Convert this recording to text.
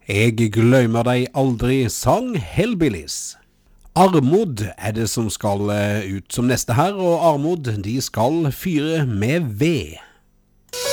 Jeg glemmer deg aldri, sang Hellbillies. Armod det som skal ut som neste her, og Armod de skal fyre med ved.